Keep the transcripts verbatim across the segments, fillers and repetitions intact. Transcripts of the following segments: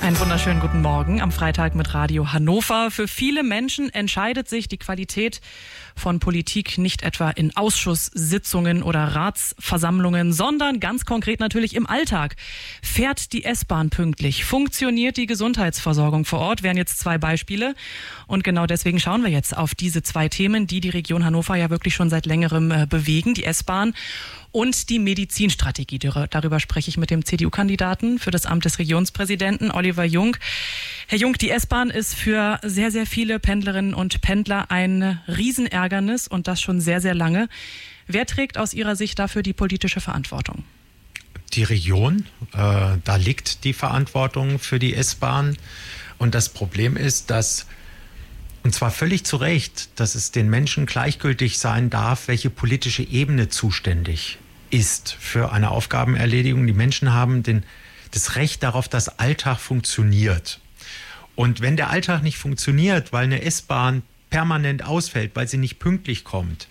Einen wunderschönen guten Morgen am Freitag mit Radio Hannover. Für viele Menschen entscheidet sich die Qualität von Politik nicht etwa in Ausschusssitzungen oder Ratsversammlungen, sondern ganz konkret natürlich im Alltag. Fährt die S-Bahn pünktlich? Funktioniert die Gesundheitsversorgung vor Ort? Wären jetzt zwei Beispiele. Und genau deswegen schauen wir jetzt auf diese zwei Themen, die die Region Hannover ja wirklich schon seit längerem äh, bewegen. Die S-Bahn und die Medizinstrategie. Darüber spreche ich mit dem C D U-Kandidaten für das Amt des Regionspräsidenten, Oliver Jung. Herr Jung, die S-Bahn ist für sehr, sehr viele Pendlerinnen und Pendler ein Riesenärgernis und das schon sehr, sehr lange. Wer trägt aus Ihrer Sicht dafür die politische Verantwortung? Die Region, äh, da liegt die Verantwortung für die S-Bahn. Und das Problem ist, dass, und zwar völlig zu Recht, dass es den Menschen gleichgültig sein darf, welche politische Ebene zuständig ist für eine Aufgabenerledigung. Die Menschen haben den, das Recht darauf, dass Alltag funktioniert. Und wenn der Alltag nicht funktioniert, weil eine S-Bahn permanent ausfällt, weil sie nicht pünktlich kommt,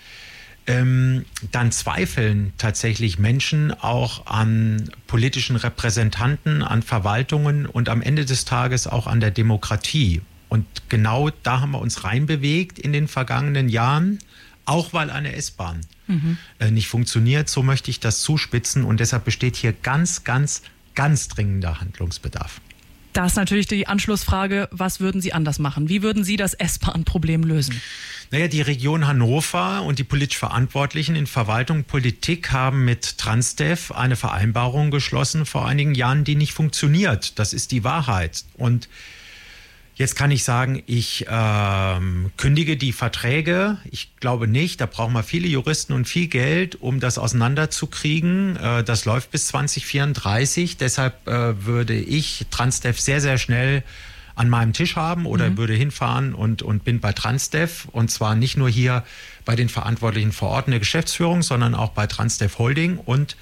ähm, dann zweifeln tatsächlich Menschen auch an politischen Repräsentanten, an Verwaltungen und am Ende des Tages auch an der Demokratie. Und genau da haben wir uns reinbewegt in den vergangenen Jahren, auch weil eine S-Bahn mhm. äh, nicht funktioniert. So möchte ich das zuspitzen und deshalb besteht hier ganz, ganz, ganz dringender Handlungsbedarf. Da ist natürlich die Anschlussfrage, was würden Sie anders machen? Wie würden Sie das S-Bahn-Problem lösen? Naja, die Region Hannover und die politisch Verantwortlichen in Verwaltung und Politik haben mit Transdev eine Vereinbarung geschlossen vor einigen Jahren, die nicht funktioniert. Das ist die Wahrheit. Und jetzt kann ich sagen, ich ähm, kündige die Verträge. Ich glaube nicht, da brauchen wir viele Juristen und viel Geld, um das auseinanderzukriegen. Äh, das läuft bis zwanzig vierunddreißig. Deshalb äh, würde ich Transdev sehr, sehr schnell an meinem Tisch haben oder mhm. würde hinfahren und, und bin bei Transdev. Und zwar nicht nur hier bei den Verantwortlichen vor Ort in der Geschäftsführung, sondern auch bei Transdev Holding und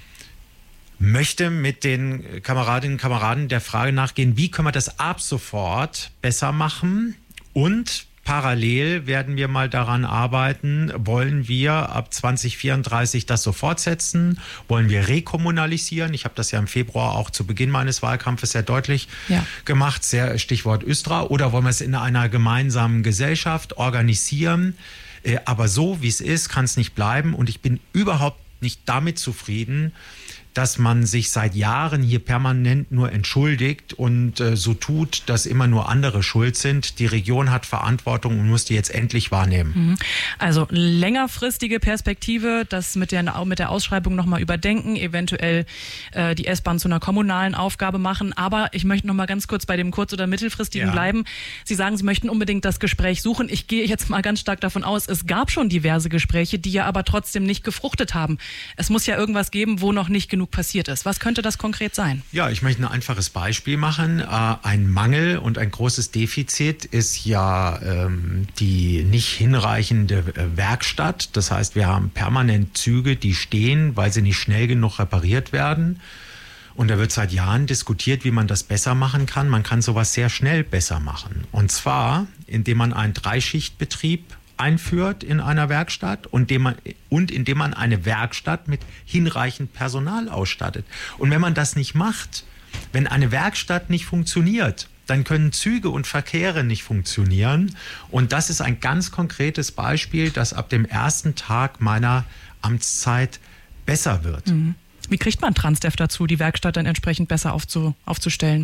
möchte mit den Kameradinnen und Kameraden der Frage nachgehen, wie können wir das ab sofort besser machen und parallel werden wir mal daran arbeiten, wollen wir ab zwanzig vierunddreißig das so fortsetzen, wollen wir rekommunalisieren, ich habe das ja im Februar auch zu Beginn meines Wahlkampfes sehr deutlich ja. gemacht, sehr Stichwort Östra, oder wollen wir es in einer gemeinsamen Gesellschaft organisieren, aber so wie es ist, kann es nicht bleiben und ich bin überhaupt nicht damit zufrieden, dass man sich seit Jahren hier permanent nur entschuldigt und äh, so tut, dass immer nur andere schuld sind. Die Region hat Verantwortung und muss die jetzt endlich wahrnehmen. Also längerfristige Perspektive, das mit der, mit der Ausschreibung nochmal überdenken, eventuell äh, die S-Bahn zu einer kommunalen Aufgabe machen. Aber ich möchte nochmal ganz kurz bei dem kurz- oder mittelfristigen ja. bleiben. Sie sagen, Sie möchten unbedingt das Gespräch suchen. Ich gehe jetzt mal ganz stark davon aus, es gab schon diverse Gespräche, die ja aber trotzdem nicht gefruchtet haben. Es muss ja irgendwas geben, wo noch nicht genug passiert ist. Was könnte das konkret sein? Ja, ich möchte ein einfaches Beispiel machen. Äh, ein Mangel und ein großes Defizit ist ja ähm, die nicht hinreichende äh, Werkstatt. Das heißt, wir haben permanent Züge, die stehen, weil sie nicht schnell genug repariert werden. Und da wird seit Jahren diskutiert, wie man das besser machen kann. Man kann sowas sehr schnell besser machen. Und zwar, indem man einen Dreischichtbetrieb einführt in einer Werkstatt und, dem man, und indem man eine Werkstatt mit hinreichend Personal ausstattet. Und wenn man das nicht macht, wenn eine Werkstatt nicht funktioniert, dann können Züge und Verkehre nicht funktionieren. Und das ist ein ganz konkretes Beispiel, das ab dem ersten Tag meiner Amtszeit besser wird. Mhm. Wie kriegt man Transdev dazu, die Werkstatt dann entsprechend besser aufzu, aufzustellen?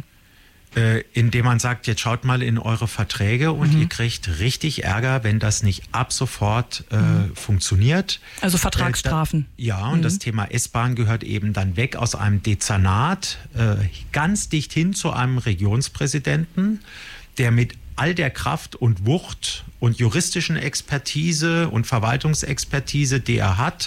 Äh, indem man sagt, jetzt schaut mal in eure Verträge und mhm. ihr kriegt richtig Ärger, wenn das nicht ab sofort äh, mhm. funktioniert. Also Vertragsstrafen. Äh, da, ja, und mhm. das Thema S-Bahn gehört eben dann weg aus einem Dezernat, äh, ganz dicht hin zu einem Regionspräsidenten, der mit all der Kraft und Wucht und juristischen Expertise und Verwaltungsexpertise, die er hat,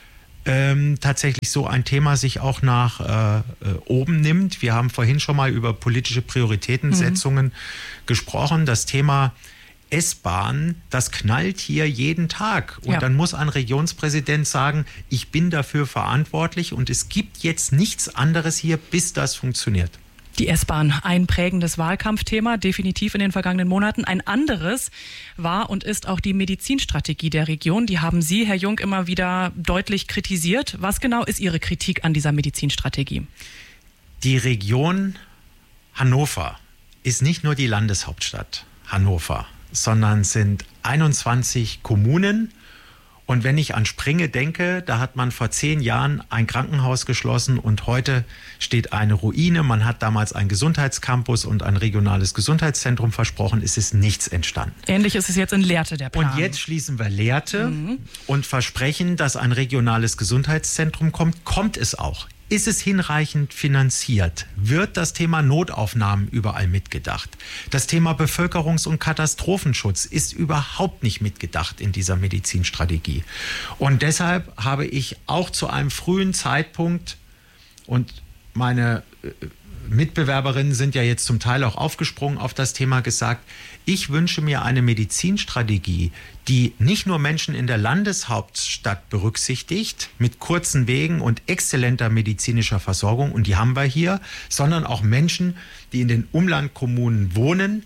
Ähm, tatsächlich so ein Thema sich auch nach äh, oben nimmt. Wir haben vorhin schon mal über politische Prioritätensetzungen mhm. gesprochen. Das Thema S-Bahn, das knallt hier jeden Tag. Und ja. dann muss ein Regionspräsident sagen, ich bin dafür verantwortlich und es gibt jetzt nichts anderes hier, bis das funktioniert. Die S-Bahn, ein prägendes Wahlkampfthema, definitiv in den vergangenen Monaten. Ein anderes war und ist auch die Medizinstrategie der Region. Die haben Sie, Herr Jung, immer wieder deutlich kritisiert. Was genau ist Ihre Kritik an dieser Medizinstrategie? Die Region Hannover ist nicht nur die Landeshauptstadt Hannover, sondern sind einundzwanzig Kommunen. Und wenn ich an Springe denke, da hat man vor zehn Jahren ein Krankenhaus geschlossen und heute steht eine Ruine. Man hat damals einen Gesundheitscampus und ein regionales Gesundheitszentrum versprochen. Es ist nichts entstanden. Ähnlich ist es jetzt in Lehrte, der Plan. Und jetzt schließen wir Lehrte mhm. und versprechen, dass ein regionales Gesundheitszentrum kommt. Kommt es auch? Ist es hinreichend finanziert? Wird das Thema Notaufnahmen überall mitgedacht? Das Thema Bevölkerungs- und Katastrophenschutz ist überhaupt nicht mitgedacht in dieser Medizinstrategie. Und deshalb habe ich auch zu einem frühen Zeitpunkt, und meine Mitbewerberinnen sind ja jetzt zum Teil auch aufgesprungen auf das Thema, gesagt, ich wünsche mir eine Medizinstrategie, die nicht nur Menschen in der Landeshauptstadt berücksichtigt, mit kurzen Wegen und exzellenter medizinischer Versorgung, und die haben wir hier, sondern auch Menschen, die in den Umlandkommunen wohnen.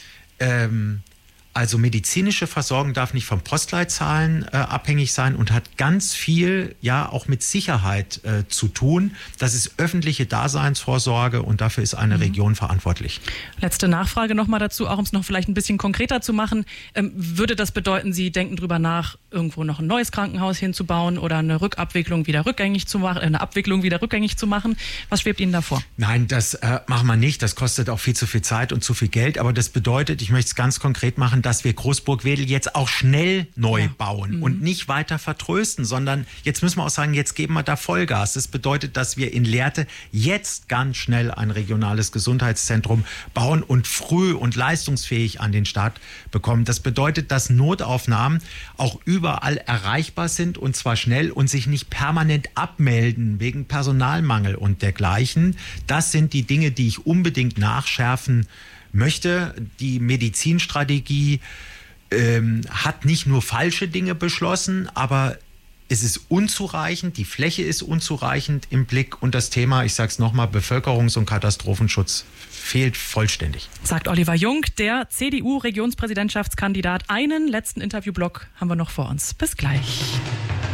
Ähm, Also medizinische Versorgung darf nicht von Postleitzahlen äh, abhängig sein und hat ganz viel, ja, auch mit Sicherheit äh, zu tun. Das ist öffentliche Daseinsvorsorge und dafür ist eine mhm. Region verantwortlich. Letzte Nachfrage nochmal dazu, auch um es noch vielleicht ein bisschen konkreter zu machen. Ähm, würde das bedeuten, Sie denken drüber nach, irgendwo noch ein neues Krankenhaus hinzubauen oder eine Rückabwicklung wieder rückgängig zu machen, äh, eine Abwicklung wieder rückgängig zu machen? Was schwebt Ihnen da vor? Nein, das äh, machen wir nicht. Das kostet auch viel zu viel Zeit und zu viel Geld. Aber das bedeutet, ich möchte es ganz konkret machen, dass wir Großburg-Wedel jetzt auch schnell neu ja. bauen mhm. und nicht weiter vertrösten, sondern jetzt müssen wir auch sagen, jetzt geben wir da Vollgas. Das bedeutet, dass wir in Lehrte jetzt ganz schnell ein regionales Gesundheitszentrum bauen und früh und leistungsfähig an den Start bekommen. Das bedeutet, dass Notaufnahmen auch überall erreichbar sind und zwar schnell und sich nicht permanent abmelden wegen Personalmangel und dergleichen. Das sind die Dinge, die ich unbedingt nachschärfen möchte. Die Medizinstrategie ähm, hat nicht nur falsche Dinge beschlossen, aber es ist unzureichend, die Fläche ist unzureichend im Blick und das Thema, ich sage es nochmal, Bevölkerungs- und Katastrophenschutz fehlt vollständig. Sagt Oliver Jung, der C D U-Regionspräsidentschaftskandidat. Einen letzten Interviewblock haben wir noch vor uns. Bis gleich.